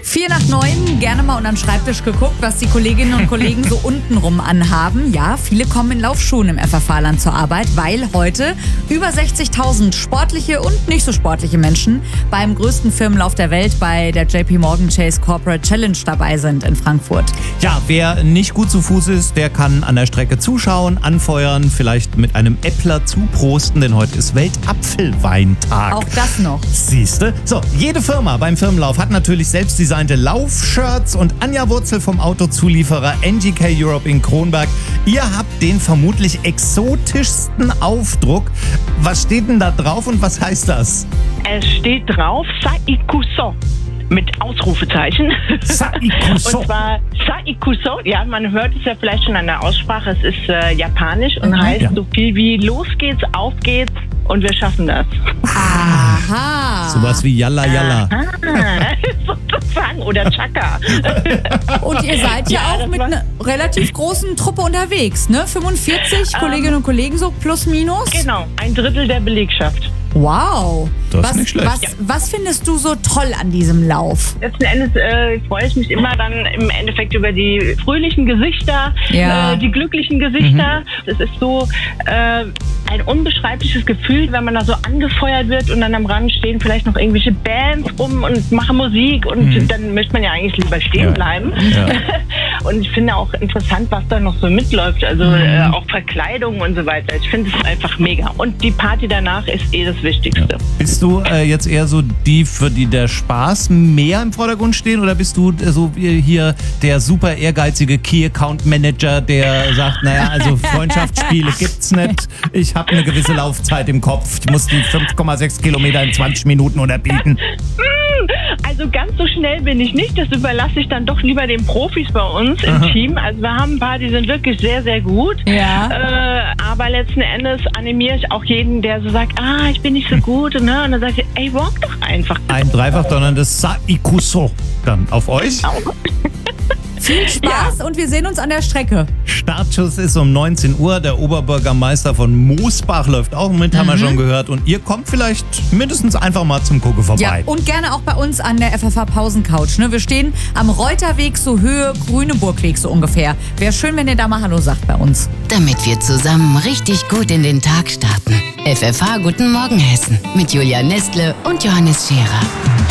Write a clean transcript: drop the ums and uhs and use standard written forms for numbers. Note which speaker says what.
Speaker 1: 8:04, gerne mal unterm Schreibtisch geguckt, was die Kolleginnen und Kollegen so untenrum anhaben. Ja, viele kommen in Laufschuhen im FFH-Land zur Arbeit, weil heute über 60.000 sportliche und nicht so sportliche Menschen beim größten Firmenlauf der Welt bei der JP Morgan Chase Corporate Challenge dabei sind in Frankfurt.
Speaker 2: Ja, wer nicht gut zu Fuß ist, der kann an der Strecke zuschauen, anfeuern, vielleicht mit einem Äppler zuprosten, denn heute ist Weltapfelweintag.
Speaker 1: Auch das noch.
Speaker 2: Siehste? So, jede Firma beim Firmenlauf hat natürlich selbstdesignte Laufshirts und Anja Wurzel vom Autozulieferer NGK Europe in Kronberg. Ihr habt den vermutlich exotischsten Aufdruck. Was steht denn da drauf und was heißt das?
Speaker 3: Es steht drauf Saikuso mit Ausrufezeichen.
Speaker 2: Saikuso.
Speaker 3: Und zwar Saikuso, ja, man hört es ja vielleicht schon an der Aussprache, es ist japanisch und heißt so viel wie los geht's, auf geht's und wir schaffen das.
Speaker 1: Aha.
Speaker 2: Sowas wie Yalla Yalla.
Speaker 3: Sozusagen, oder Chaka.
Speaker 1: Und ihr seid ja auch mit einer relativ großen Truppe unterwegs, ne? 45 Kolleginnen und Kollegen, so plus minus?
Speaker 3: Genau, 1/3 der Belegschaft.
Speaker 1: Wow.
Speaker 2: Das ist nicht schlecht.
Speaker 1: Was findest du so toll an diesem Lauf?
Speaker 3: Letzten Endes freue ich mich immer dann im Endeffekt über die fröhlichen Gesichter,
Speaker 1: Ja.
Speaker 3: die glücklichen Gesichter. Es ist so ein unbeschreibliches Gefühl, wenn man da so angefeuert wird und dann am Rand stehen vielleicht noch irgendwelche Bands rum und machen Musik und dann möchte man ja eigentlich lieber stehen bleiben.
Speaker 2: Ja.
Speaker 3: Und ich finde auch interessant, was da noch so mitläuft, also auch Verkleidung und so weiter. Ich finde es einfach mega. Und die Party danach ist das Wichtigste.
Speaker 2: Bist du jetzt eher so die, für die der Spaß mehr im Vordergrund steht, oder bist du so wie hier der super ehrgeizige Key Account Manager, der sagt, naja, also Freundschaftsspiele gibt's nicht. Ich habe eine gewisse Laufzeit im Kopf. Ich muss die 5,6 Kilometer in 20 Minuten unterbieten.
Speaker 3: Also ganz so schnell bin ich nicht. Das überlasse ich dann doch lieber den Profis bei uns im Team. Also wir haben ein paar, die sind wirklich sehr, sehr gut.
Speaker 1: Ja.
Speaker 3: Aber letzten Endes animiere ich auch jeden, der so sagt, ich bin nicht so gut. Ne? Und dann sage ich, ey, walk doch einfach.
Speaker 2: Ein dreifach donnerndes Saikuso dann auf euch.
Speaker 1: Viel Spaß und wir sehen uns an der Strecke.
Speaker 2: Startschuss ist um 19 Uhr. Der Oberbürgermeister von Moosbach läuft auch mit, haben wir schon gehört. Und ihr kommt vielleicht mindestens einfach mal zum Gucken vorbei.
Speaker 1: Ja, und gerne auch bei uns an der FFH Pausencouch. Ne? Wir stehen am Reuterweg, so Höhe Grüneburgweg so ungefähr. Wäre schön, wenn ihr da mal Hallo sagt bei uns.
Speaker 4: Damit wir zusammen richtig gut in den Tag starten. FFH Guten Morgen Hessen mit Julia Nestle und Johannes Scherer.